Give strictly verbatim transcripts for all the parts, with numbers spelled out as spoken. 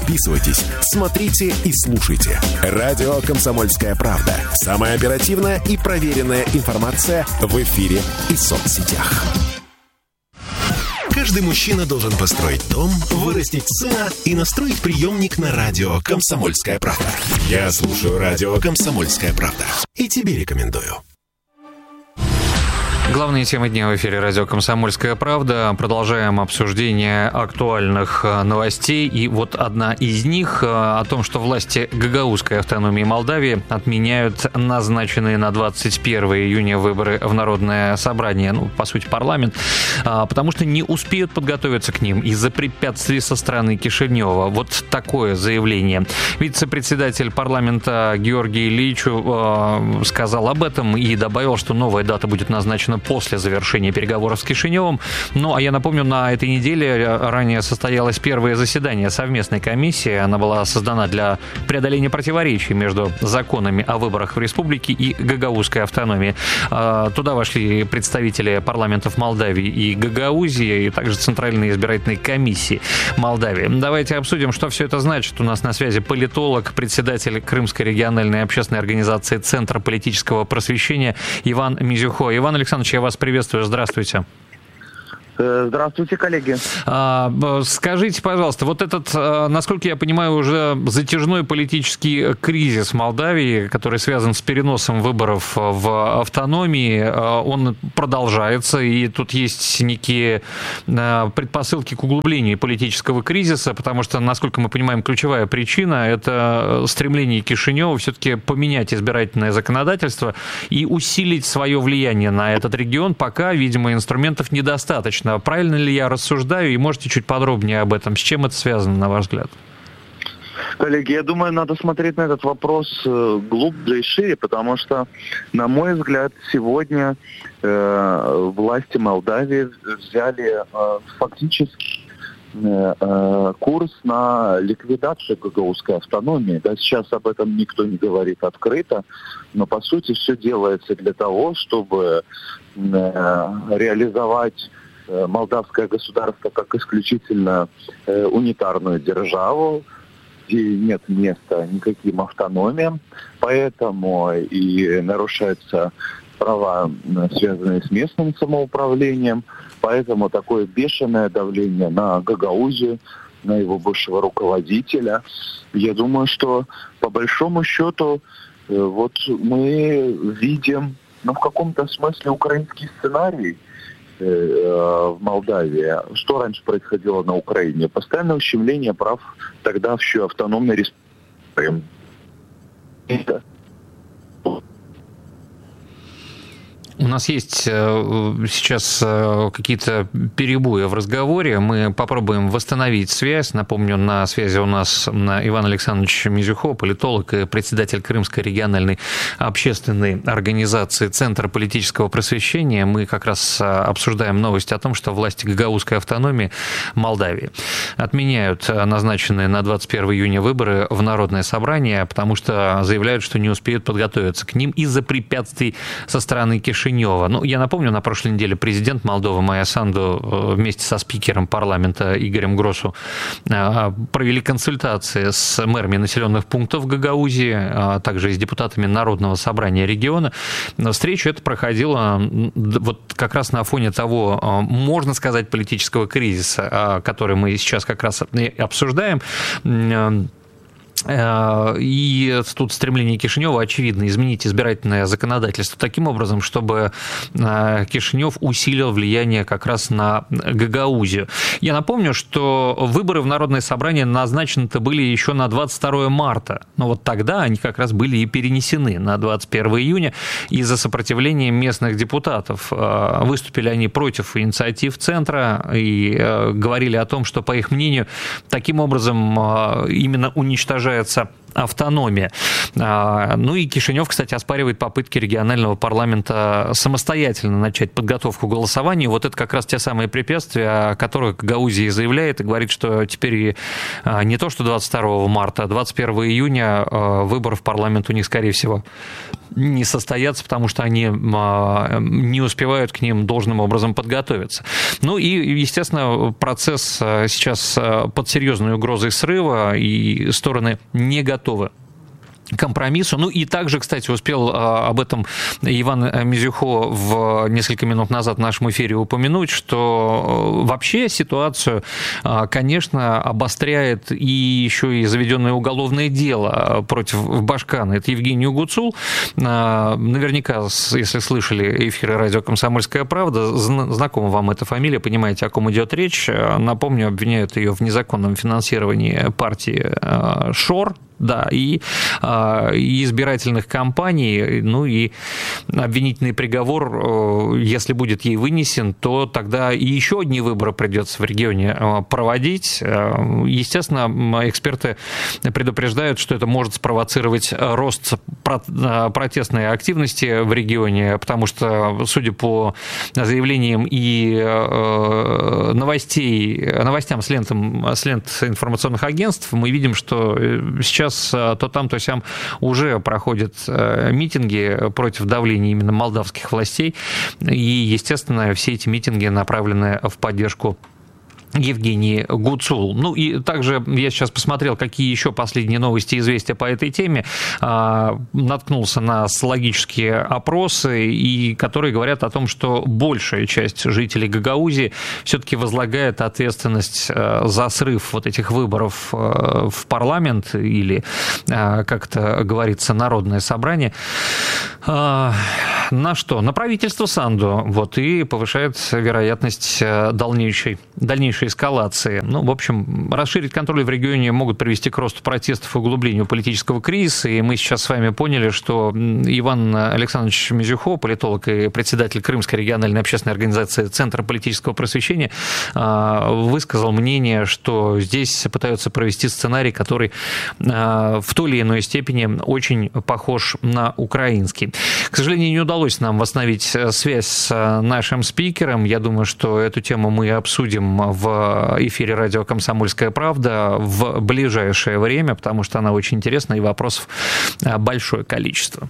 Подписывайтесь, смотрите и слушайте. Радио «Комсомольская правда». Самая оперативная и проверенная информация в эфире и соцсетях. Каждый мужчина должен построить дом, вырастить сына и настроить приемник на радио «Комсомольская правда». Я слушаю радио «Комсомольская правда» и тебе рекомендую. Главные темы дня в эфире радио «Комсомольская правда». Продолжаем обсуждение актуальных новостей. И вот одна из них о том, что власти гагаузской автономии Молдавии отменяют назначенные на двадцать первое июня выборы в Народное собрание, ну, по сути, парламент, потому что не успеют подготовиться к ним из-за препятствий со стороны Кишинева. Вот такое заявление. Вице-председатель парламента Георгий Ильичу сказал об этом и добавил, что новая дата будет назначена после завершения переговоров с Кишиневым. Ну, а я напомню, на этой неделе ранее состоялось первое заседание совместной комиссии. Она была создана для преодоления противоречий между законами о выборах в республике и гагаузской автономии. Туда вошли представители парламентов Молдавии и Гагаузии, и также Центральной избирательной комиссии Молдавии. Давайте обсудим, что все это значит. У нас на связи политолог, председатель Крымской региональной общественной организации Центра политического просвещения Иван Мизюхо. Иван Александрович, я вас приветствую. Здравствуйте. Здравствуйте, коллеги. Скажите, пожалуйста, вот этот, насколько я понимаю, уже затяжной политический кризис Молдавии, который связан с переносом выборов в автономии, он продолжается, и тут есть некие предпосылки к углублению политического кризиса, потому что, насколько мы понимаем, ключевая причина – это стремление Кишинева все-таки поменять избирательное законодательство и усилить свое влияние на этот регион, пока, видимо, инструментов недостаточно. Правильно ли я рассуждаю? И можете чуть подробнее об этом? С чем это связано, на ваш взгляд? Коллеги, я думаю, надо смотреть на этот вопрос глубже и шире, потому что, на мой взгляд, сегодня э, власти Молдавии взяли э, фактически э, э, курс на ликвидацию гагаузской автономии. Да, сейчас об этом никто не говорит открыто, но, по сути, все делается для того, чтобы э, реализовать молдавское государство как исключительно э, унитарную державу, где нет места никаким автономиям, поэтому и нарушаются права, связанные с местным самоуправлением, поэтому такое бешеное давление на Гагаузию, на его бывшего руководителя. Я думаю, что по большому счету э, вот мы видим, ну, в каком-то смысле украинский сценарий в Молдавии. Что раньше происходило на Украине? Постоянное ущемление прав тогда еще автономной республики. У нас есть сейчас какие-то перебои в разговоре. Мы попробуем восстановить связь. Напомню, на связи у нас Иван Александрович Мизюхо, политолог и председатель Крымской региональной общественной организации Центра политического просвещения. Мы как раз обсуждаем новость о том, что власти гагаузской автономии Молдавии отменяют назначенные на двадцать первое июня выборы в Народное собрание, потому что заявляют, что не успеют подготовиться к ним из-за препятствий со стороны Кишинева. Ну, я напомню, на прошлой неделе президент Молдовы Майя Санду вместе со спикером парламента Игорем Гросу провели консультации с мэрами населенных пунктов Гагаузии, а также с депутатами Народного собрания региона. Встреча эта проходила вот как раз на фоне того, можно сказать, политического кризиса, который мы сейчас как раз обсуждаем. И тут стремление Кишинева, очевидно, изменить избирательное законодательство таким образом, чтобы Кишинев усилил влияние как раз на Гагаузию. Я напомню, что выборы в Народное собрание назначены-то были еще на двадцать второе марта, но вот тогда они как раз были и перенесены на двадцать первое июня из-за сопротивления местных депутатов. Выступили они против инициатив Центра и говорили о том, что, по их мнению, таким образом именно уничтожают автономия. Ну и Кишинев, кстати, оспаривает попытки регионального парламента самостоятельно начать подготовку к голосованию. Вот это как раз те самые препятствия, о которых Гагаузия заявляет и говорит, что теперь не то, что двадцать второго марта, а двадцать первого июня выборы в парламент у них, скорее всего, не состоятся, потому что они не успевают к ним должным образом подготовиться. Ну и, естественно, процесс сейчас под серьезной угрозой срыва, и стороны не готовы к компромиссу. Ну и также, кстати, успел а, об этом Иван Мизюхо в несколько минут назад в нашем эфире упомянуть, что вообще ситуацию, а, конечно, обостряет и еще и заведенное уголовное дело против Башкана. Это Евгений Угуцул. А, наверняка, если слышали эфиры радио «Комсомольская правда», знакома вам эта фамилия, понимаете, о ком идет речь. Напомню, обвиняют ее в незаконном финансировании партии а, ШОР, да, и, и избирательных кампаний, ну и обвинительный приговор, если будет ей вынесен, то тогда и еще одни выборы придется в регионе проводить. Естественно, эксперты предупреждают, что это может спровоцировать рост протестной активности в регионе, потому что, судя по заявлениям и новостей, новостям с, лентом, с лент информационных агентств, мы видим, что сейчас то там, то сям уже проходят митинги против давления именно молдавских властей. И, естественно, все эти митинги направлены в поддержку Евгений Гуцул. Ну и также я сейчас посмотрел, какие еще последние новости и известия по этой теме. Наткнулся на социологические опросы, и которые говорят о том, что большая часть жителей Гагаузии все-таки возлагает ответственность за срыв вот этих выборов в парламент, или, как это говорится, народное собрание. На что? На правительство Санду. Вот, и повышает вероятность дальнейшей, дальнейшей эскалации. Ну, в общем, расширить контроль в регионе могут привести к росту протестов и углублению политического кризиса. И мы сейчас с вами поняли, что Иван Александрович Мизюхо, политолог и председатель Крымской региональной общественной организации Центра политического просвещения, высказал мнение, что здесь пытаются провести сценарий, который в той или иной степени очень похож на украинский. К сожалению, не удалось нам восстановить связь с нашим спикером. Я думаю, что эту тему мы обсудим в эфире радио «Комсомольская правда» в ближайшее время, потому что она очень интересна и вопросов большое количество.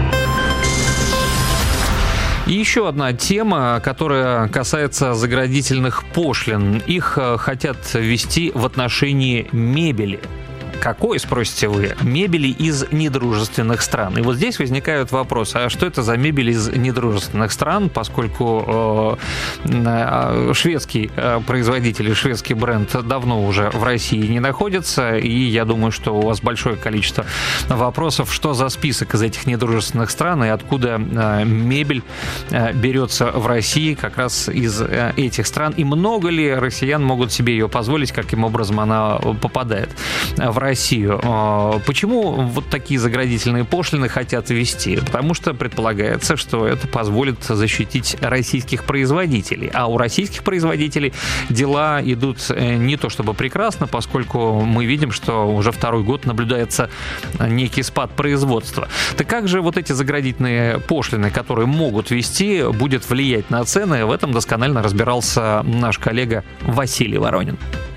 И еще одна тема, которая касается заградительных пошлин. Их хотят ввести в отношении мебели. Какой, спросите вы? Мебели из недружественных стран. И вот здесь возникают вопросы, а что это за мебель из недружественных стран, поскольку э, шведский э, производитель и шведский бренд давно уже в России не находится, и я думаю, что у вас большое количество вопросов, что за список из этих недружественных стран и откуда э, мебель э, берется в России как раз из э, этих стран, и много ли россиян могут себе ее позволить, каким образом она попадает в Россию. Россию. Почему вот такие заградительные пошлины хотят ввести? Потому что предполагается, что это позволит защитить российских производителей. А у российских производителей дела идут не то чтобы прекрасно, поскольку мы видим, что уже второй год наблюдается некий спад производства. Так как же вот эти заградительные пошлины, которые могут ввести, будет влиять на цены? В этом досконально разбирался наш коллега Василий Воронин.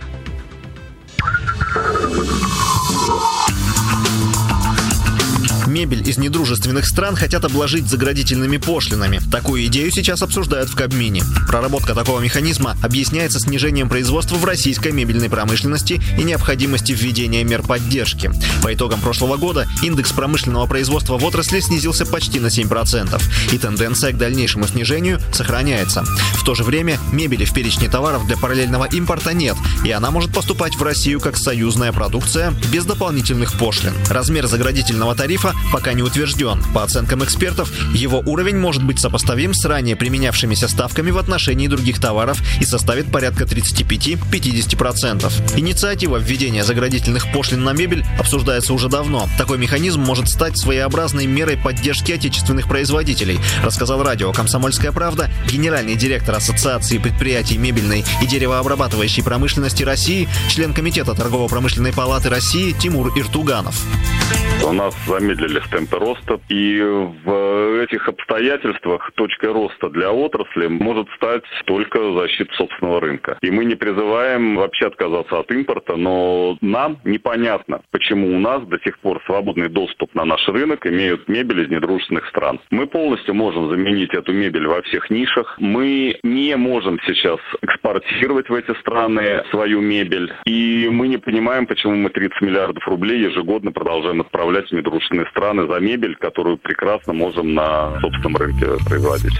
Мебель из недружественных стран хотят обложить заградительными пошлинами. Такую идею сейчас обсуждают в Кабмине. Проработка такого механизма объясняется снижением производства в российской мебельной промышленности и необходимости введения мер поддержки. По итогам прошлого года индекс промышленного производства в отрасли снизился почти на семь процентов. И тенденция к дальнейшему снижению сохраняется. В то же время мебели в перечне товаров для параллельного импорта нет, и она может поступать в Россию как союзная продукция без дополнительных пошлин. Размер заградительного тарифа пока не утвержден. По оценкам экспертов, его уровень может быть сопоставим с ранее применявшимися ставками в отношении других товаров и составит порядка тридцать пять - пятьдесят процентов. Инициатива введения заградительных пошлин на мебель обсуждается уже давно. Такой механизм может стать своеобразной мерой поддержки отечественных производителей, рассказал радио «Комсомольская правда» генеральный директор Ассоциации предприятий мебельной и деревообрабатывающей промышленности России, член Комитета торгово-промышленной палаты России Тимур Иртуганов. У нас замедлились темпы роста, и в этих обстоятельствах точкой роста для отрасли может стать только защита собственного рынка. И мы не призываем вообще отказаться от импорта, но нам непонятно, почему у нас до сих пор свободный доступ на наш рынок имеют мебель из недружественных стран. Мы полностью можем заменить эту мебель во всех нишах. Мы не можем сейчас экспортировать в эти страны свою мебель. И мы не понимаем, почему мы тридцать миллиардов рублей ежегодно продолжаем отправлять в недружественные страны за мебель, которую прекрасно можем на собственном рынке производить.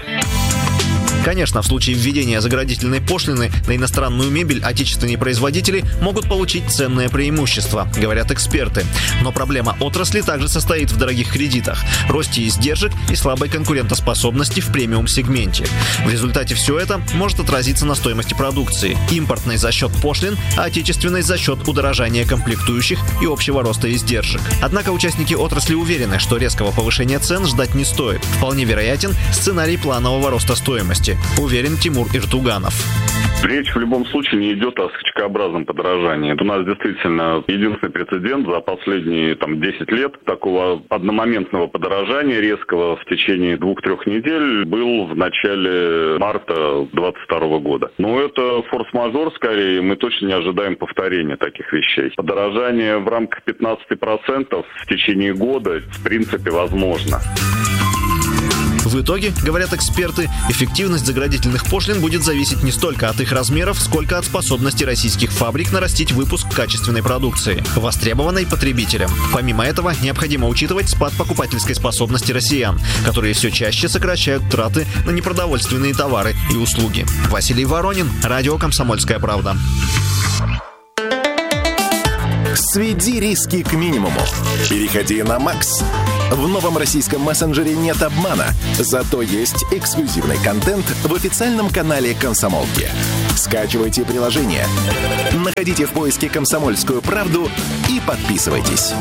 Конечно, в случае введения заградительной пошлины на иностранную мебель отечественные производители могут получить ценное преимущество, говорят эксперты. Но проблема отрасли также состоит в дорогих кредитах, росте издержек и слабой конкурентоспособности в премиум-сегменте. В результате все это может отразиться на стоимости продукции. Импортной за счет пошлин, а отечественной за счет удорожания комплектующих и общего роста издержек. Однако участники отрасли уверены, что резкого повышения цен ждать не стоит. Вполне вероятен сценарий планового роста стоимости, уверен Тимур Иртуганов. Речь в любом случае не идет о скачкообразном подорожании. Это у нас действительно единственный прецедент за последние там, десять лет такого одномоментного подорожания резкого в течение двух-трех недель был в начале марта двадцать второго года. Но это форс-мажор скорее, мы точно не ожидаем повторения таких вещей. Подорожание в рамках пятнадцати процентов в течение года в принципе возможно. В итоге, говорят эксперты, эффективность заградительных пошлин будет зависеть не столько от их размеров, сколько от способности российских фабрик нарастить выпуск качественной продукции, востребованной потребителям. Помимо этого, необходимо учитывать спад покупательской способности россиян, которые все чаще сокращают траты на непродовольственные товары и услуги. Василий Воронин, радио «Комсомольская правда». Сведи риски к минимуму. Переходи на Макс. В новом российском мессенджере нет обмана, зато есть эксклюзивный контент в официальном канале «Комсомолки». Скачивайте приложение, находите в поиске «Комсомольскую правду» и подписывайтесь.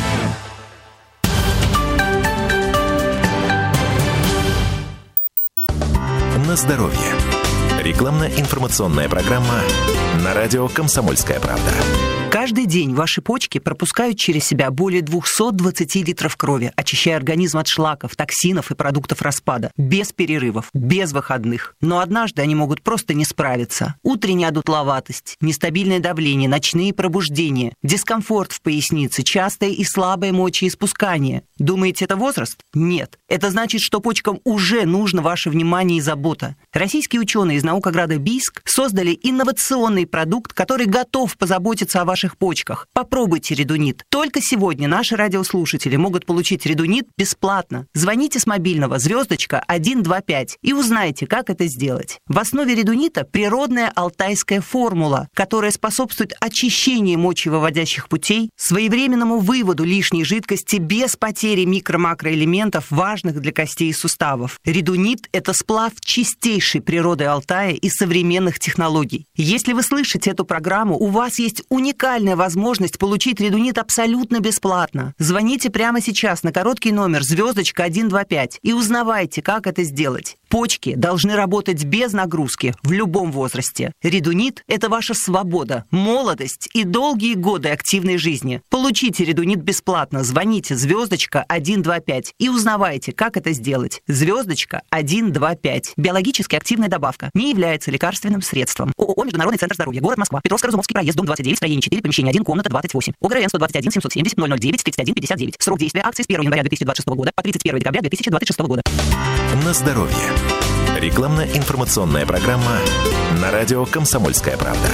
На здоровье. Рекламно-информационная программа на радио «Комсомольская правда». Каждый день ваши почки пропускают через себя более двести двадцать литров крови, очищая организм от шлаков, токсинов и продуктов распада. Без перерывов, без выходных. Но однажды они могут просто не справиться. Утренняя одутловатость, нестабильное давление, ночные пробуждения, дискомфорт в пояснице, частое и слабое мочеиспускание. Думаете, это возраст? Нет. Это значит, что почкам уже нужно ваше внимание и забота. Российские ученые из наукограда Бийск создали инновационный продукт, который готов позаботиться о ваших почках. Попробуйте редунит. Только сегодня наши радиослушатели могут получить редунит бесплатно. Звоните с мобильного звездочка один два пять и узнайте, как это сделать. В основе редунита природная алтайская формула, которая способствует очищению мочевыводящих путей, своевременному выводу лишней жидкости без потери микро-макроэлементов, важных для костей и суставов. Редунит – это сплав чистейшей природы Алтая и современных технологий. Если вы слышите эту программу, у вас есть уникальная возможность получить редунит абсолютно бесплатно. Звоните прямо сейчас на короткий номер звездочка один два пять и узнавайте, как это сделать. Почки должны работать без нагрузки в любом возрасте. Редунит – это ваша свобода, молодость и долгие годы активной жизни. Получите редунит бесплатно. Звоните звездочка один два пять и узнавайте, как это сделать. Звездочка один два пять. Биологически активная добавка. Не является лекарственным средством. ООО «Международный центр здоровья», город Москва, Петровско-Разумовский проезд, дом двадцать девять, строение четыре, помещение один, комната двадцать восемь. ОГРН сто двадцать один семьсот семьдесят ноль ноль девять тридцать один пятьдесят девять. Срок действия акции с первого января две тысячи двадцать шестого года по тридцать первое декабря две тысячи двадцать шестого года. На здоровье. Рекламно-информационная программа на радио «Комсомольская правда».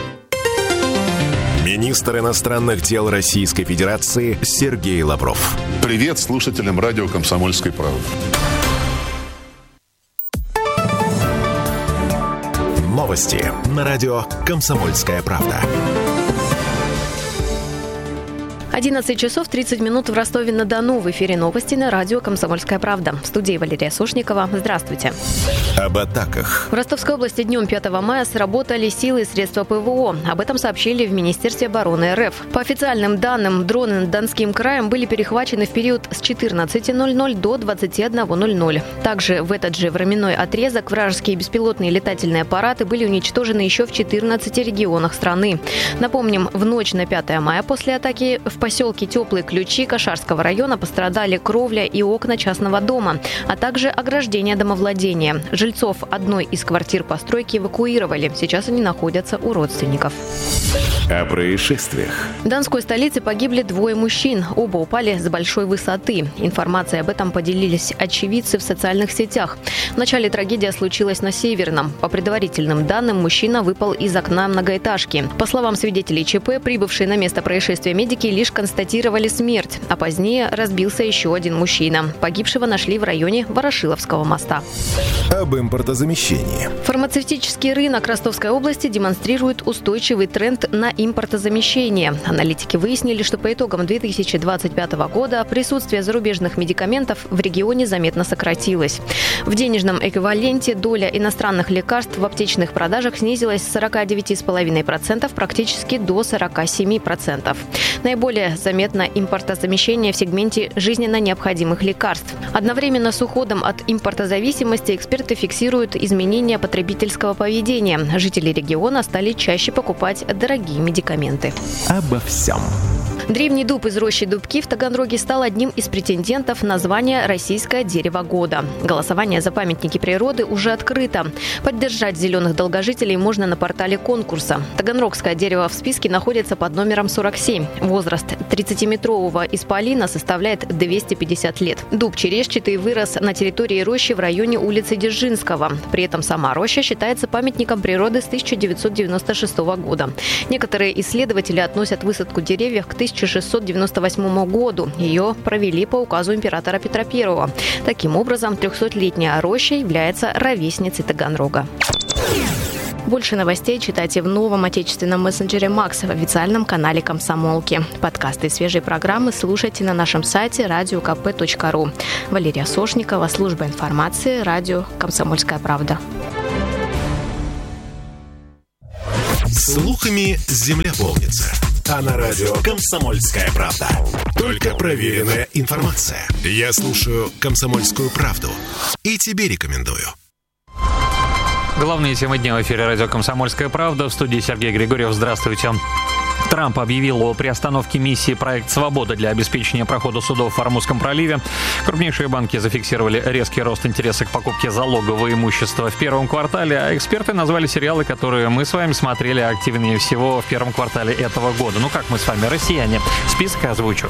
Министр иностранных дел Российской Федерации Сергей Лавров. Привет слушателям радио «Комсомольской правды». Новости на радио «Комсомольская правда». одиннадцать часов тридцать минут в Ростове-на-Дону. В эфире новости на радио «Комсомольская правда». В студии Валерия Сошникова. Здравствуйте. Об атаках. В Ростовской области днем пятого мая сработали силы и средства ПВО. Об этом сообщили в Министерстве обороны РФ. По официальным данным, дроны над Донским краем были перехвачены в период с четырнадцати ноль-ноль до двадцати одного ноль-ноль. Также в этот же временной отрезок вражеские беспилотные летательные аппараты были уничтожены еще в четырнадцати регионах страны. Напомним, в ночь на пятое мая после атаки в поселке Теплые Ключи Кашарского района пострадали кровля и окна частного дома, а также ограждение домовладения. Жильцов одной из квартир постройки эвакуировали. Сейчас они находятся у родственников. О происшествиях. В Донской столице погибли двое мужчин. Оба упали с большой высоты. Информацией об этом поделились очевидцы в социальных сетях. В начале трагедия случилась на Северном. По предварительным данным, мужчина выпал из окна многоэтажки. По словам свидетелей ЧП, прибывшие на место происшествия медики лишь констатировали смерть, а позднее разбился еще один мужчина. Погибшего нашли в районе Ворошиловского моста. Об импортозамещении. Фармацевтический рынок Ростовской области демонстрирует устойчивый тренд на импортозамещение. Аналитики выяснили, что по итогам две тысячи двадцать пятого года присутствие зарубежных медикаментов в регионе заметно сократилось. В денежном эквиваленте доля иностранных лекарств в аптечных продажах снизилась с сорока девяти целых пяти десятых процента практически до сорока семи процентов. Наиболее заметно импортозамещение в сегменте жизненно необходимых лекарств. Одновременно с уходом от импортозависимости эксперты фиксируют изменения потребительского поведения. Жители региона стали чаще покупать дорогие медикаменты. Обо всем. Древний дуб из рощи Дубки в Таганроге стал одним из претендентов на звание «Российское дерево года». Голосование за памятники природы уже открыто. Поддержать зеленых долгожителей можно на портале конкурса. Таганрогское дерево в списке находится под номером сорок семь. Возраст тридцатиметрового исполина составляет двести пятьдесят лет. Дуб черешчатый вырос на территории рощи в районе улицы Дзержинского. При этом сама роща считается памятником природы с тысяча девятьсот девяносто шестого года. Некоторые исследователи относят высадку деревьев к тысяча шестьсот девяносто восьмому году. Ее провели по указу императора Петра Первого. Таким образом, трехсотлетняя роща является ровесницей Таганрога. Больше новостей читайте в новом отечественном мессенджере «Макс» в официальном канале «Комсомолки». Подкасты и свежие программы слушайте на нашем сайте радио ка пэ точка ру. Валерия Сошникова, служба информации, радио «Комсомольская правда». Слухами земля полнится. А на радио «Комсомольская правда» только проверенная информация. Я слушаю «Комсомольскую правду» и тебе рекомендую. Главные темы дня в эфире радио «Комсомольская правда». В студии Сергей Григорьев. Здравствуйте. Трамп объявил о приостановке миссии «Проект Свобода» для обеспечения прохода судов в Ормузском проливе. Крупнейшие банки зафиксировали резкий рост интереса к покупке залогового имущества в первом квартале, а эксперты назвали сериалы, которые мы с вами смотрели активнее всего в первом квартале этого года. Ну как мы с вами, россияне? Список озвучу.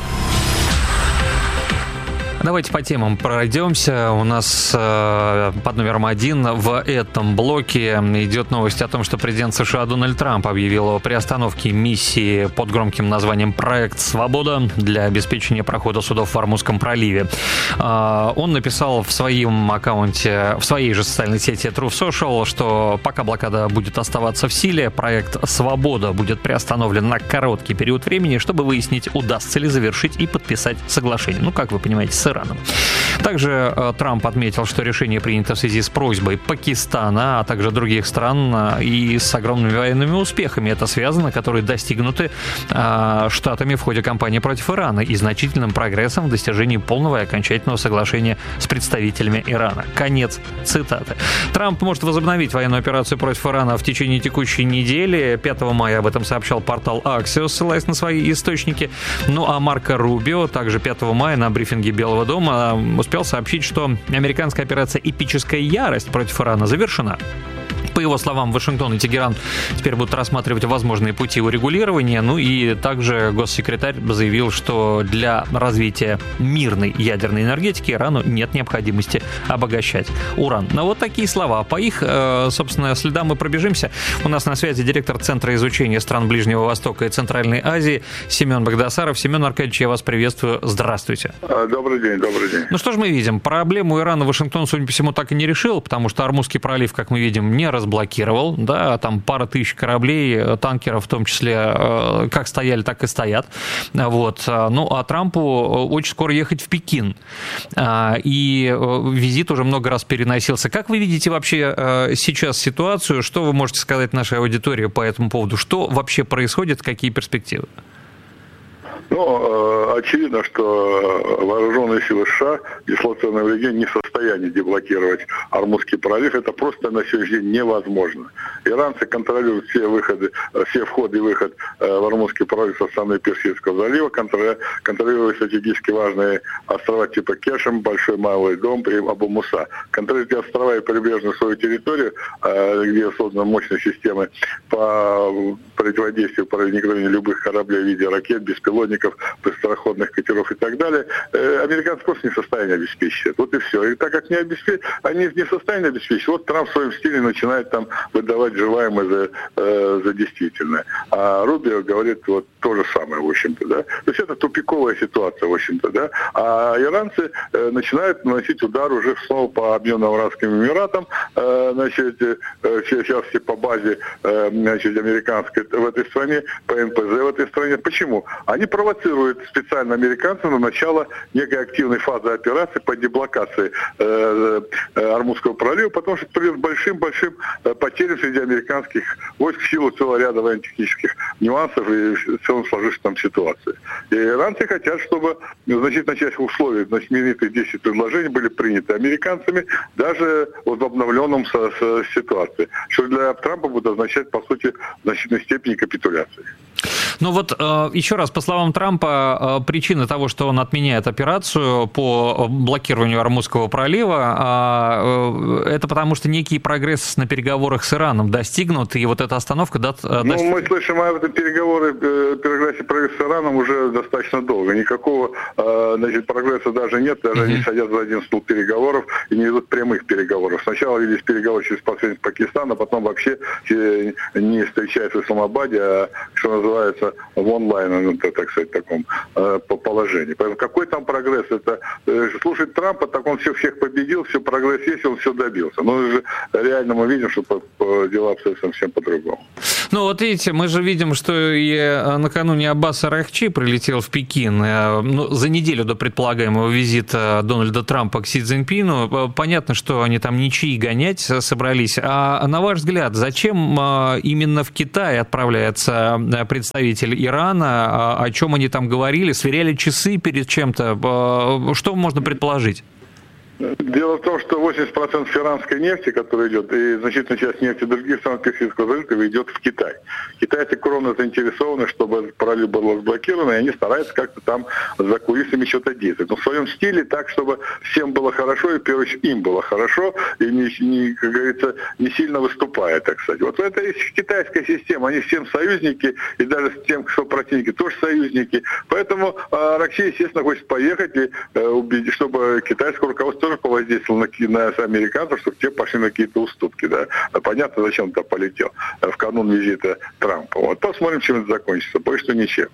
Давайте по темам пройдемся. У нас э, под номером один в этом блоке идет новость о том, что президент США Дональд Трамп объявил о приостановке миссии под громким названием «Проект Свобода» для обеспечения прохода судов в Ормузском проливе. Э, он написал в своем аккаунте, в своей же социальной сети Truth Social, что пока блокада будет оставаться в силе, проект «Свобода» будет приостановлен на короткий период времени, чтобы выяснить, удастся ли завершить и подписать соглашение. Ну, как вы понимаете, с Ираном. Также э, Трамп отметил, что решение принято в связи с просьбой Пакистана, а также других стран э, и с огромными военными успехами. Это связано, которые достигнуты э, Штатами в ходе кампании против Ирана и значительным прогрессом в достижении полного и окончательного соглашения с представителями Ирана. Конец цитаты. Трамп может возобновить военную операцию против Ирана в течение текущей недели. пятого мая об этом сообщал портал Axios, ссылаясь на свои источники. Ну а Марко Рубио также пятого мая на брифинге Белого дома успел сообщить, что американская операция «Эпическая ярость» против Ирана завершена. По его словам, Вашингтон и Тегеран теперь будут рассматривать возможные пути урегулирования. Ну и также госсекретарь заявил, что для развития мирной ядерной энергетики Ирану нет необходимости обогащать уран. Но вот такие слова. По их, собственно, следам мы пробежимся. У нас на связи директор Центра изучения стран Ближнего Востока и Центральной Азии Семен Багдасаров. Семен Аркадьевич, я вас приветствую. Здравствуйте. Добрый день, добрый день. Ну что ж мы видим? Проблему Ирана Вашингтон, судя по всему, так и не решил, потому что Ормузский пролив, как мы видим, не разбушевался. заблокировал, да, там пара тысяч кораблей, танкеров в том числе, как стояли, так и стоят. Вот. Ну, а Трампу очень скоро ехать в Пекин. И визит уже много раз переносился. Как вы видите вообще сейчас ситуацию? Что вы можете сказать нашей аудитории по этому поводу? Что вообще происходит? Какие перспективы? Ну, очевидно, что вооруженные силы США, дислоцированные в регионе, не в состоянии деблокировать Ормузский пролив. Это просто на сегодняшний день невозможно. Иранцы контролируют все выходы, все входы и выход в Ормузский пролив со стороны Персидского залива, контролируют стратегически важные острова типа Кешем, Большой Малый Дом и Абу-Муса. Контролируют эти острова и прибрежную свою территорию, где созданы мощные системы по противодействию проникновению любых кораблей в виде ракет, беспилотников, быстроходных катеров и так далее, американцы просто не в состоянии обеспечить. Вот и все. И так как не обеспечить, они не в состоянии обеспечить, вот Трамп в своем стиле начинает там выдавать желаемое за, э, за действительное. А Рубио говорит вот то же самое, в общем-то, да. То есть это тупиковая ситуация, в общем-то, да. А иранцы э, начинают наносить удар уже снова по Объединенным Арабским Эмиратам, э, значит, э, сейчас по базе, э, значит, американской в этой стране, по эн пэ зэ в этой стране. Почему? Они провоцируют специально американцев на начало некой активной фазы операции по деблокации э, э, Ормузского пролива, потому что это приведет к большим-большим э, потерям среди американских войск в силу целого ряда военно-технических нюансов и в целом сложившейся там ситуации. И иранцы хотят, чтобы значительная часть условий, значит, знаменитых десять предложений были приняты американцами даже вот в обновленном со, со ситуации, что для Трампа будет означать, по сути, в значительной степени капитуляции. Ну вот еще раз, по словам Трампа, причина того, что он отменяет операцию по блокированию Ормузского пролива, это потому что некий прогресс на переговорах с Ираном достигнут, и вот эта остановка даст... Ну, даст... мы слышим об этом переговоры, прогрессе прогресса с Ираном уже достаточно долго. Никакого, значит, прогресса даже нет, даже mm-hmm. они садятся за один стол переговоров и не ведут прямых переговоров. Сначала велись переговоры через посредник Пакистана, потом вообще не встречаются в Исламабаде, а, что называется, в онлайн, ну, так сказать, таком э, положении. Поэтому какой там прогресс? Это э, слушать Трампа, так он все, всех победил, все прогресс есть, он все добился. Но же реально мы видим, что по, по дела обстоят совсем по-другому. Ну вот видите, мы же видим, что и накануне Аббас Аракчи прилетел в Пекин, ну, за неделю до предполагаемого визита Дональда Трампа к Си Цзиньпину. Понятно, что они там ничьи гонять собрались. А на ваш взгляд, зачем именно в Китай отправляется представитель Ирана? О чем они там говорили? Сверяли часы перед чем-то? Что можно предположить? Дело в том, что восемьдесят процентов иранской нефти, которая идет, и значительная часть нефти других стран Персидского залива идет в Китай. Китайцы кровно заинтересованы, чтобы пролив был разблокирован, и они стараются как-то там за кулисами что-то действовать. Но в своем стиле так, чтобы всем было хорошо, и в первую очередь им было хорошо, и, не, не, как говорится, не сильно выступая, так сказать. Вот это и китайская система, они всем союзники, и даже с тем, кто противники, тоже союзники. Поэтому э, Россия, естественно, хочет поехать, и, э, убедить, чтобы китайское руководство тоже повоздействовал на, на американцев, чтобы те пошли на какие-то уступки. Да? Понятно, зачем туда полетел в канун визита Трампа. Вот посмотрим, чем это закончится. Больше что ничем.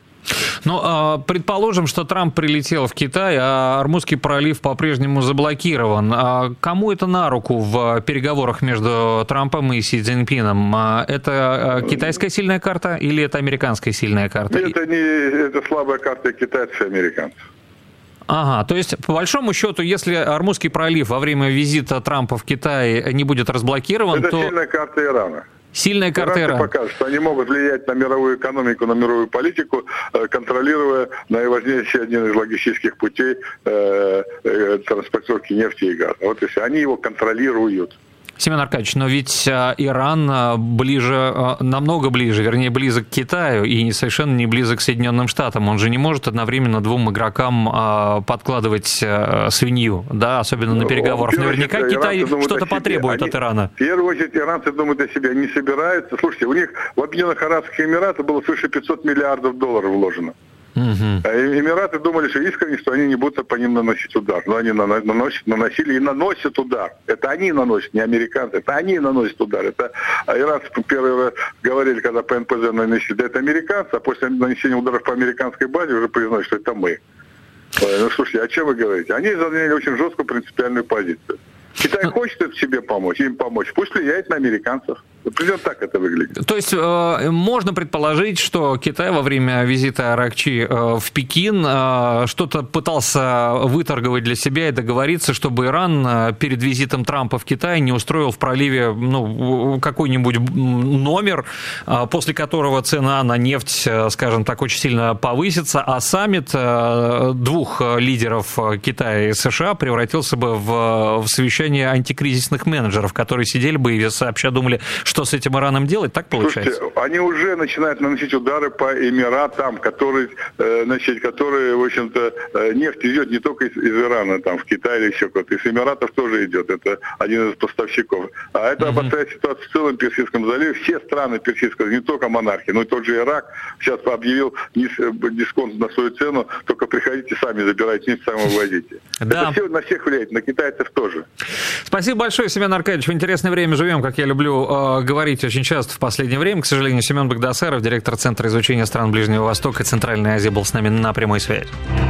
Ну, предположим, что Трамп прилетел в Китай, а Ормузский пролив по-прежнему заблокирован. А кому это на руку в переговорах между Трампом и Си Цзиньпином? Это китайская сильная карта или это американская сильная карта? Это, не, это слабая карта китайцев и американцев. Ага, то есть, по большому счету, если Ормузский пролив во время визита Трампа в Китай не будет разблокирован, это то... Это сильная карта Ирана. Сильная карта Ирана. Покажут, что они могут влиять на мировую экономику, на мировую политику, контролируя наиважнейший один из логистических путей э, э, транспортировки нефти и газа. Вот если они его контролируют. Семен Аркадьевич, но ведь Иран ближе, намного ближе, вернее, близок к Китаю и совершенно не близок к Соединенным Штатам. Он же не может одновременно двум игрокам подкладывать свинью, да, особенно на переговорах. Наверняка Китай что-то потребует от Ирана. В первую очередь, иранцы думают о себе, они собираются. Слушайте, у них в Объединенных Арабских Эмиратах было свыше пятьсот миллиардов долларов вложено. Угу. Эмираты думали, что искренне, что они не будут по ним наносить удар. Но они наносят, наносили и наносят удар. Это они наносят, не американцы. Это они наносят удар. Это иранцы первый раз говорили, когда по эн пэ зэ нанесли, да это американцы, а после нанесения ударов по американской базе уже признали, что это мы. Ну, слушайте, о чем вы говорите? Они заняли очень жесткую принципиальную позицию. Китай хочет это себе помочь, им помочь. Пусть влияет на американцев. Примерно так это выглядит. То есть э, можно предположить, что Китай во время визита Аракчи э, в Пекин э, что-то пытался выторговать для себя и договориться, чтобы Иран э, перед визитом Трампа в Китай не устроил в проливе ну, какой-нибудь номер, э, после которого цена на нефть, э, скажем так, очень сильно повысится, а саммит э, двух лидеров Китая и США превратился бы в, в совещание антикризисных менеджеров, которые сидели бы и сообща думали, что с этим Ираном делать, так получается? Слушайте, они уже начинают наносить удары по Эмиратам, которые, э, значит, которые, в общем-то, э, нефть идет не только из, из Ирана, там, в Китай или еще куда-то, из Эмиратов тоже идет, это один из поставщиков. А это uh-huh. обостряет ситуацию в целом Персидском заливе. Все страны Персидского, не только монархии, но и тот же Ирак сейчас объявил низ, дисконт на свою цену, только приходите сами, забирайте нефть, сами вывозите. Да. Это все на всех влияет, на китайцев тоже. Спасибо большое, Семен Аркадьевич. В интересное время живем, как я люблю говорить очень часто в последнее время. К сожалению, Семен Багдасаров, директор Центра изучения стран Ближнего Востока и Центральной Азии, был с нами на прямой связи.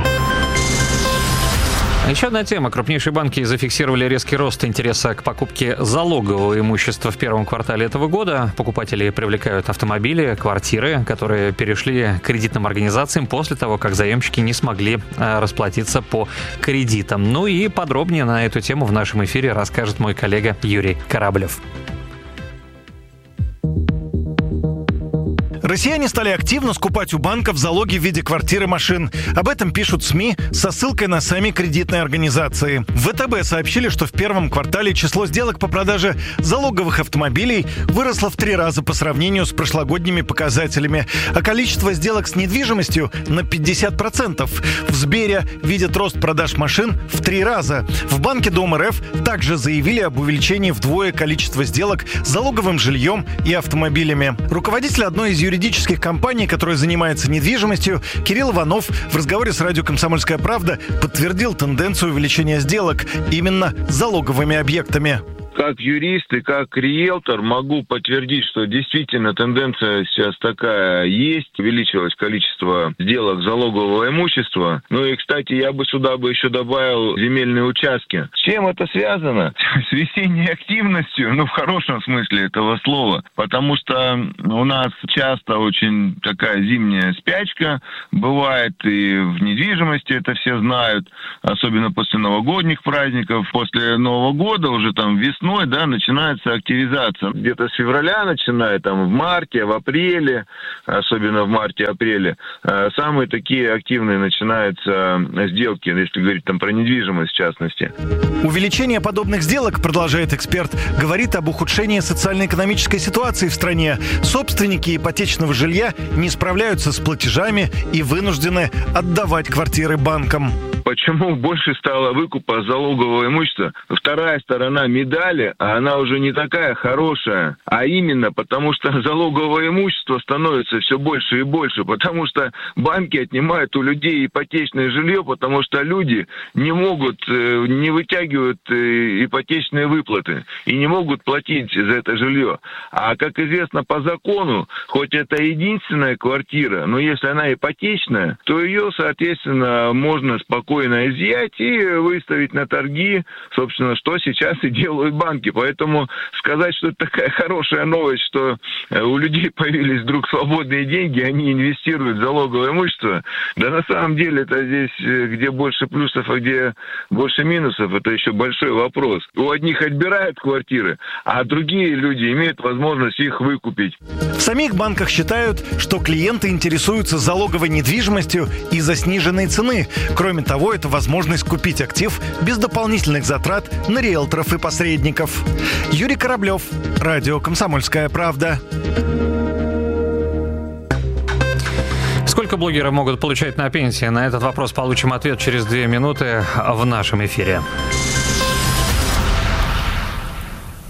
Еще одна тема. Крупнейшие банки зафиксировали резкий рост интереса к покупке залогового имущества в первом квартале этого года. Покупатели привлекают автомобили, квартиры, которые перешли к кредитным организациям после того, как заемщики не смогли расплатиться по кредитам. Ну и подробнее на эту тему в нашем эфире расскажет мой коллега Юрий Кораблев. Россияне стали активно скупать у банков залоги в виде квартир и машин. Об этом пишут СМИ со ссылкой на сами кредитные организации. В ВТБ сообщили, что в первом квартале число сделок по продаже залоговых автомобилей выросло в три раза по сравнению с прошлогодними показателями, а количество сделок с недвижимостью на пятьдесят процентов. В Сбере видят рост продаж машин в три раза. В Банке Дом РФ также заявили об увеличении вдвое количества сделок с залоговым жильем и автомобилями. Руководитель одной из юридических юридических компаний, которая занимается недвижимостью, Кирилл Иванов в разговоре с радио «Комсомольская правда» подтвердил тенденцию увеличения сделок именно с залоговыми объектами. Как юрист и как риэлтор могу подтвердить, что действительно тенденция сейчас такая есть. Увеличилось количество сделок залогового имущества. Ну и, кстати, я бы сюда бы еще добавил земельные участки. С чем это связано? С весенней активностью, ну в хорошем смысле этого слова. Потому что у нас часто очень такая зимняя спячка бывает, и в недвижимости это все знают, особенно после новогодних праздников. После Нового года уже там весной, да, начинается активизация. Где-то с февраля начинает, там в марте, в апреле, особенно в марте-апреле, самые такие активные начинаются сделки, если говорить там про недвижимость в частности. Увеличение подобных сделок, продолжает эксперт, говорит об ухудшении социально-экономической ситуации в стране. Собственники ипотечного жилья не справляются с платежами и вынуждены отдавать квартиры банкам. Почему больше стало выкупа залогового имущества? Вторая сторона медали, а она уже не такая хорошая. А именно потому, что залоговое имущество становится все больше и больше. Потому что банки отнимают у людей ипотечное жилье, потому что люди не могут, не вытягивают ипотечные выплаты и не могут платить за это жилье. А как известно по закону, хоть это единственная квартира, но если она ипотечная, то ее, соответственно, можно спокойно изъять и выставить на торги, собственно, что сейчас и делают банки. Поэтому сказать, что это такая хорошая новость, что у людей появились вдруг свободные деньги, они инвестируют в залоговое имущество, да на самом деле это здесь где больше плюсов, а где больше минусов, это еще большой вопрос. У одних отбирают квартиры, а другие люди имеют возможность их выкупить. В самих банках считают, что клиенты интересуются залоговой недвижимостью из-за сниженной цены. Кроме того, это возможность купить актив без дополнительных затрат на риэлторов и посредников. Юрий Кораблев, радио «Комсомольская правда». Сколько блогеры могут получать на пенсии? На этот вопрос получим ответ через две минуты в нашем эфире.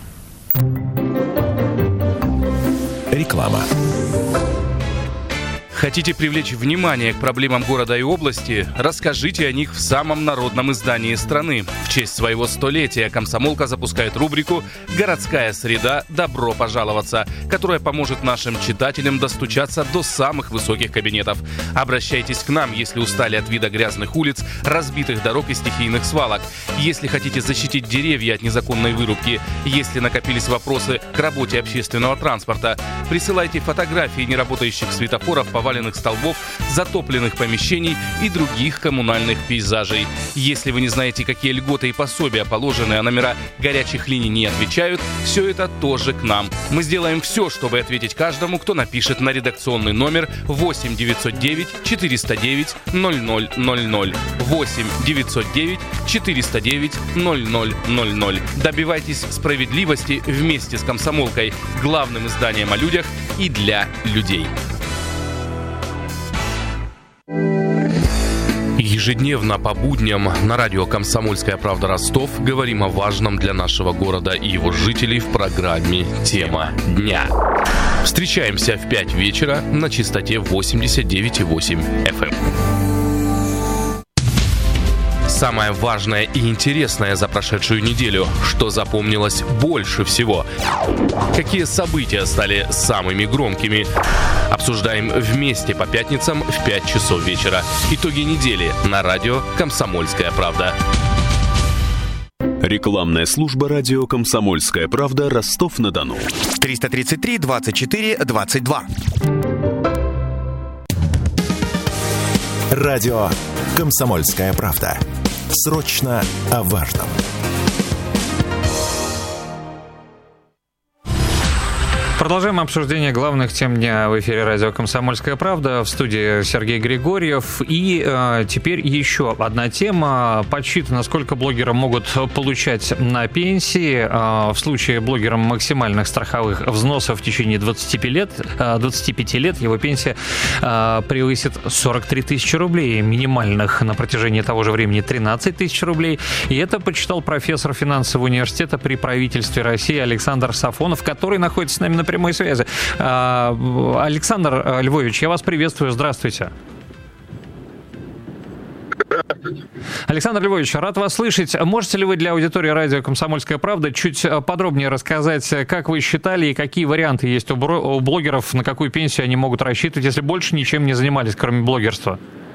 Реклама. Хотите привлечь внимание к проблемам города и области? Расскажите о них в самом народном издании страны. В честь своего столетия «Комсомолка» запускает рубрику «Городская среда. Добро пожаловаться», которая поможет нашим читателям достучаться до самых высоких кабинетов. Обращайтесь к нам, если устали от вида грязных улиц, разбитых дорог и стихийных свалок. Если хотите защитить деревья от незаконной вырубки, если накопились вопросы к работе общественного транспорта, присылайте фотографии неработающих светофоров, поваленных столбов, затопленных помещений и других коммунальных пейзажей. Если вы не знаете, какие льготы и пособия положены, а номера горячих линий не отвечают, все это тоже к нам. Мы сделаем все, чтобы ответить каждому, кто напишет на редакционный номер восемь девятьсот девять четыреста девять ноль ноль ноль ноль. восемь девятьсот девять четыреста девять ноль ноль ноль ноль. Добивайтесь справедливости вместе с «Комсомолкой», главным изданием о людях и для людей. Ежедневно по будням на радио «Комсомольская правда» Ростов говорим о важном для нашего города и его жителей в программе «Тема дня». Встречаемся в пять вечера на частоте восемьдесят девять и восемь эф эм. Самое важное и интересное за прошедшую неделю, что запомнилось больше всего. Какие события стали самыми громкими? Обсуждаем вместе по пятницам в пять часов вечера. Итоги недели на радио «Комсомольская правда». Рекламная служба радио «Комсомольская правда», Ростов-на-Дону. триста тридцать три двадцать четыре двадцать два. Радио «Комсомольская правда». Срочно о важном. Продолжаем обсуждение главных тем дня в эфире радио «Комсомольская правда». В студии Сергей Григорьев. И э, теперь еще одна тема. Подсчитано, сколько блогеры могут получать на пенсии. Э, в случае блогера максимальных страховых взносов в течение двадцати пяти лет, э, двадцати пяти лет его пенсия э, превысит сорок три тысячи рублей. Минимальных на протяжении того же времени тринадцать тысяч рублей. И это подсчитал профессор финансового университета при правительстве России Александр Сафонов, который находится с нами на прямой связи. Александр Львович, я вас приветствую. Здравствуйте. Здравствуйте. Александр Львович, рад вас слышать. Можете ли вы для аудитории радио «Комсомольская правда» чуть подробнее рассказать, как вы считали и какие варианты есть у блогеров, на какую пенсию они могут рассчитывать, если больше ничем не занимались, кроме блогерства?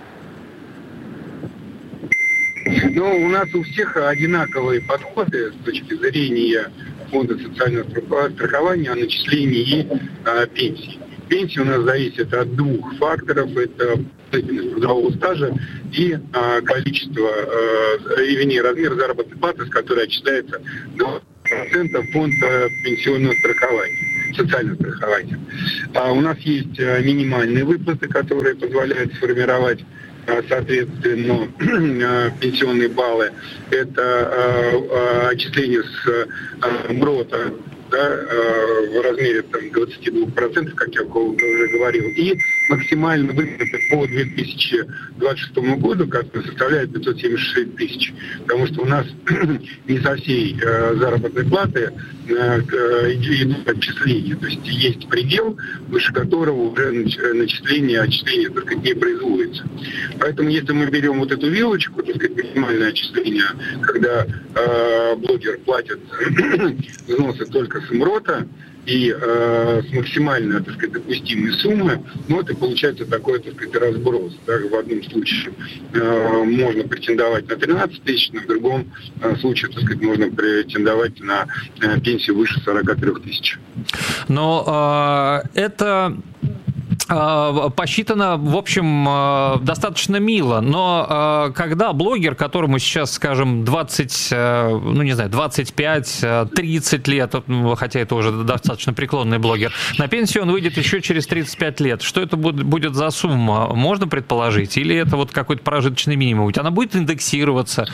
Ну, у нас у всех одинаковые подходы с точки зрения фонда социального страхования о начислении а, пенсии. Пенсия у нас зависит от двух факторов. Это трудового стажа и а, количество, а, вернее, размер заработной платы, с которой отчисляется двадцать процентов фонд а, пенсионного страхования, социального страхования. А у нас есть а, минимальные выплаты, которые позволяют сформировать соответственно, пенсионные баллы. Это отчисление с МРОТа, да, в размере там, двадцать два процента, как я уже говорил, и максимально выплаты по две тысячи двадцать шестому году, который составляет пятьсот семьдесят шесть тысяч, потому что у нас не со всей э, заработной платы э, идут отчисления, то есть есть предел, выше которого уже начисление, отчисление, так сказать, не производится. Поэтому если мы берем вот эту вилочку, так сказать, минимальное отчисление, когда э, блогер платит взносы только с МРОТа и э, с максимально, так сказать, допустимой суммы, ну, это получается такой, так сказать, разброс. Да? В одном случае э, можно претендовать на тринадцать тысяч, на другом э, случае, так сказать, можно претендовать на э, пенсию выше сорок три тысячи. Но э, это... посчитано, в общем, достаточно мило, но когда блогер, которому сейчас, скажем, двадцать, ну не знаю, двадцать пять тридцать лет, хотя это уже достаточно преклонный блогер, на пенсию он выйдет еще через тридцать пять лет, что это будет за сумма, можно предположить, или это вот какой-то прожиточный минимум, ведь она будет индексироваться?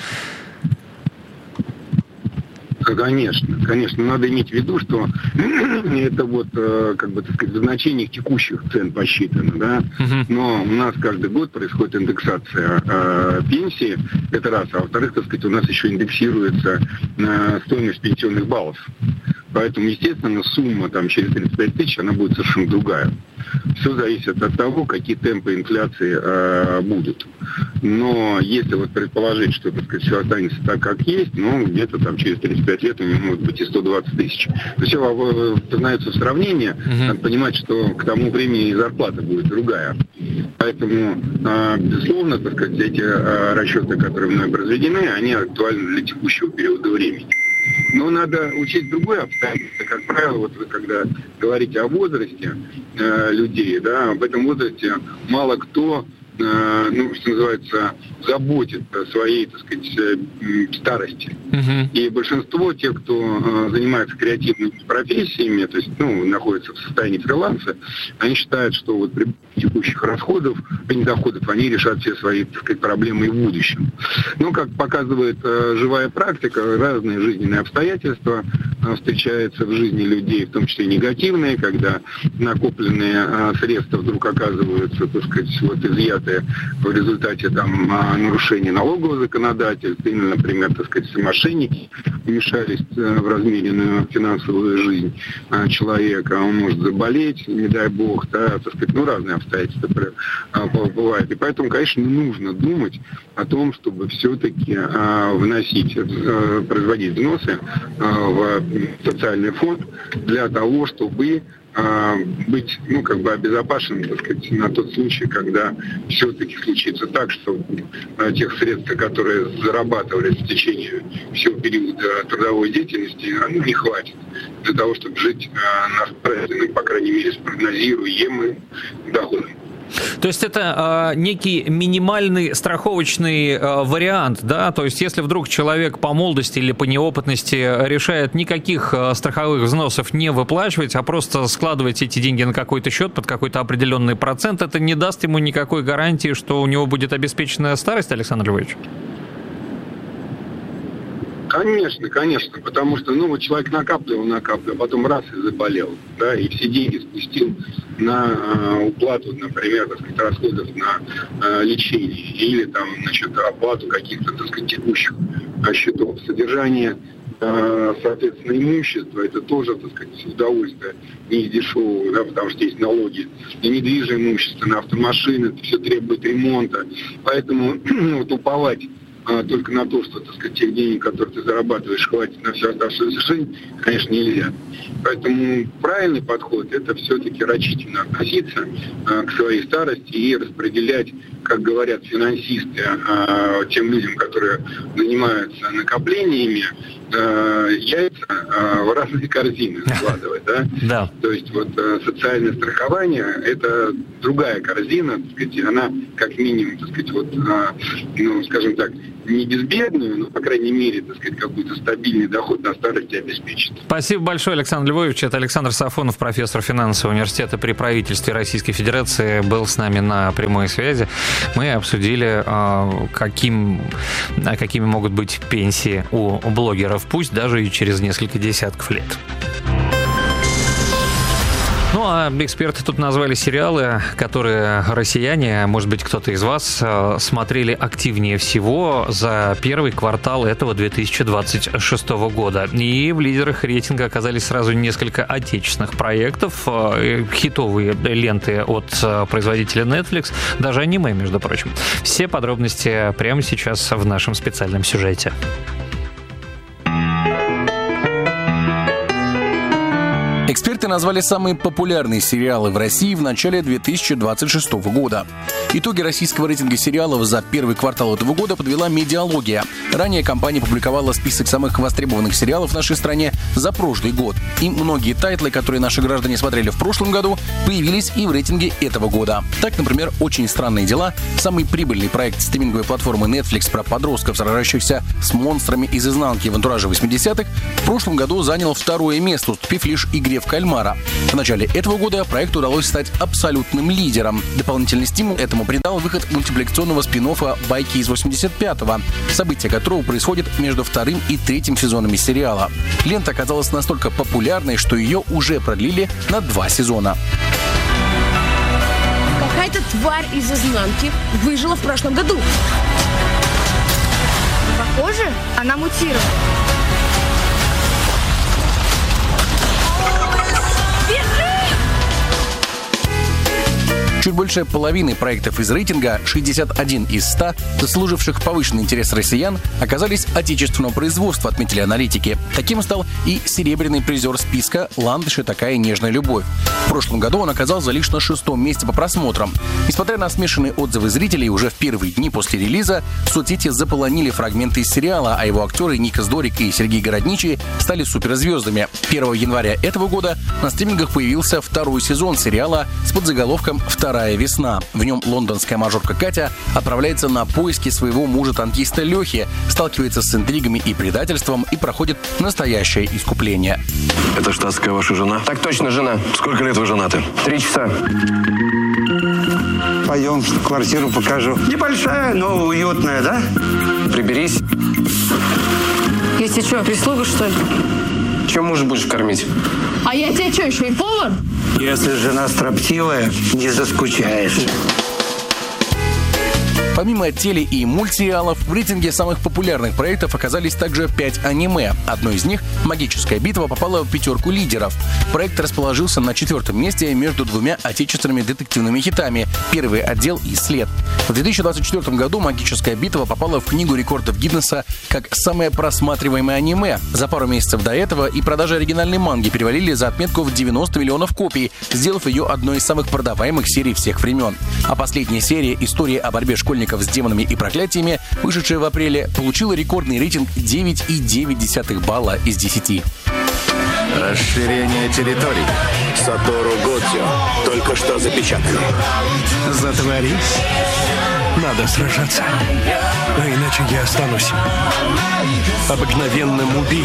Конечно, конечно, надо иметь в виду, что это вот, как бы, так сказать, в значениях текущих цен посчитано, да, но у нас каждый год происходит индексация э, пенсии, это раз, а во-вторых, так сказать, у нас еще индексируется э, стоимость пенсионных баллов. Поэтому, естественно, сумма там через тридцать пять тысяч, она будет совершенно другая. Все зависит от того, какие темпы инфляции э, будут. Но если вот предположить, что, так сказать, все останется так, как есть, ну, где-то там через тридцать пять лет у него может быть и сто двадцать тысяч. То все познается в сравнении. Uh-huh. Надо понимать, что к тому времени и зарплата будет другая. Поэтому, э, безусловно, так сказать, эти э, расчеты, которые мной произведены, они актуальны для текущего периода времени. Но надо учесть другое обстоятельство. Как правило, вот вы когда говорите о возрасте э, людей, да, об этом возрасте мало кто, э, ну, что называется, заботит о своей, так сказать, старости. Uh-huh. И большинство тех, кто э, занимается креативными профессиями, то есть, ну, находятся в состоянии фриланса, они считают, что вот при текущих расходов, при недоходах, они решат все свои, так сказать, проблемы и в будущем. Но, как показывает э, живая практика, разные жизненные обстоятельства э, встречаются в жизни людей, в том числе и негативные, когда накопленные э, средства вдруг оказываются, так сказать, вот изъятые в результате там э, нарушения налогового законодательства, или, например, так сказать, мошенники вмешались э, в размеренную финансовую жизнь э, человека, он может заболеть, не дай бог, да, так сказать, ну, разные обстоятельства бывают. И поэтому, конечно, нужно думать о том, чтобы все-таки э, вносить, э, производить взносы э, в социальный фонд для того, чтобы быть, ну, как бы обезопасенным, так сказать, на тот случай, когда все-таки случится так, что тех средств, которые зарабатывались в течение всего периода трудовой деятельности, ну, не хватит для того, чтобы жить на правильном, по крайней мере, спрогнозируемым доходом. То есть это э, некий минимальный страховочный э, вариант, да? То есть если вдруг человек по молодости или по неопытности решает никаких э, страховых взносов не выплачивать, а просто складывать эти деньги на какой-то счет под какой-то определенный процент, это не даст ему никакой гарантии, что у него будет обеспеченная старость, Александр Львович? Конечно, конечно, потому что, ну, вот человек накапливал, накапливал, потом раз и заболел, да, и все деньги спустил на э, уплату, например, так сказать, расходов на э, лечение или там, значит, оплату каких-то, так сказать, текущих э, счетов. Содержание, э, соответственно, имущества, это тоже, так сказать, удовольствие не из дешевого, да, потому что есть налоги на недвижимое имущество, на автомашины, это все требует ремонта, поэтому вот уповать а, только на то, что, так сказать, тех денег, которые ты зарабатываешь, хватит на всю оставшуюся жизнь, конечно, нельзя. Поэтому правильный подход – это все-таки рачительно относиться а, к своей старости и распределять, как говорят финансисты, а, тем людям, которые занимаются накоплениями, а, яйца а, в разные корзины складывать, да? Да. То есть вот а, социальное страхование – это другая корзина, так сказать, она как минимум, так сказать, вот, а, ну, скажем так, не безбедную, но, по крайней мере, так сказать, какой-то стабильный доход на старости обеспечит. Спасибо большое, Александр Львович. Это Александр Сафонов, профессор финансового университета при правительстве Российской Федерации, был с нами на прямой связи. Мы обсудили, каким, какими могут быть пенсии у блогеров, пусть даже и через несколько десятков лет. Ну, а эксперты тут назвали сериалы, которые россияне, может быть, кто-то из вас, смотрели активнее всего за первый квартал этого две тысячи двадцать шестого года. И в лидерах рейтинга оказались сразу несколько отечественных проектов, хитовые ленты от производителя Netflix, даже аниме, между прочим. Все подробности прямо сейчас в нашем специальном сюжете. Эксперты назвали самые популярные сериалы в России в начале две тысячи двадцать шестого года. Итоги российского рейтинга сериалов за первый квартал этого года подвела Медиалогия. Ранее компания публиковала список самых востребованных сериалов в нашей стране за прошлый год. И многие тайтлы, которые наши граждане смотрели в прошлом году, появились и в рейтинге этого года. Так, например, «Очень странные дела», самый прибыльный проект стриминговой платформы Netflix про подростков, сражающихся с монстрами из изнанки в антураже восьмидесятых, в прошлом году занял второе место, уступив лишь «Игре в кальмара». В начале этого года проекту удалось стать абсолютным лидером. Дополнительный стимул этому придал выход мультипликационного спин-оффа «Байки из восемьдесят пятого», события которого происходят между вторым и третьим сезонами сериала. Лента оказалась настолько популярной, что ее уже продлили на два сезона. Какая-то тварь из изнанки выжила в прошлом году. Похоже, она мутировала. Чуть больше половины проектов из рейтинга, шестьдесят один из ста, заслуживших повышенный интерес россиян, оказались отечественного производства, отметили аналитики. Таким стал и серебряный призер списка «Ландыши. Такая нежная любовь». В прошлом году он оказался лишь на шестом месте по просмотрам. Несмотря на смешанные отзывы зрителей, уже в первые дни после релиза в соцсети заполонили фрагменты из сериала, а его актеры Никос Дорик и Сергей Городничий стали суперзвездами. первого января этого года на стримингах появился второй сезон сериала с подзаголовком «Вторая весна». В нем лондонская мажорка Катя отправляется на поиски своего мужа-танкиста Лехи, сталкивается с интригами и предательством и проходит настоящее искупление. Это штатская ваша жена? Так точно, жена. Сколько лет вы женаты? Три часа. Пойдем, квартиру покажу. Небольшая, но уютная, да? Приберись. Я тебе что, прислуга, что ли? Чем мужа будешь кормить? А я тебе что, еще и повар? Если жена строптивая, не заскучаешь. Помимо теле- и мультсериалов, в рейтинге самых популярных проектов оказались также пять аниме. Одно из них, «Магическая битва», попала в пятерку лидеров. Проект расположился на четвертом месте между двумя отечественными детективными хитами «Первый отдел» и «След». В две тысячи двадцать четвёртом году «Магическая битва» попала в Книгу рекордов Гиннесса как самое просматриваемое аниме. За пару месяцев до этого и продажи оригинальной манги перевалили за отметку в девяносто миллионов копий, сделав ее одной из самых продаваемых серий всех времен. А последняя серия «История о борьбе школьников с демонами и проклятиями», вышедшая в апреле, получила рекордный рейтинг девять и девять десятых балла из десяти. Расширение территорий. Сатору Годзё только что запечатали. Затворись. Надо сражаться. А иначе я останусь обыкновенным убийцей.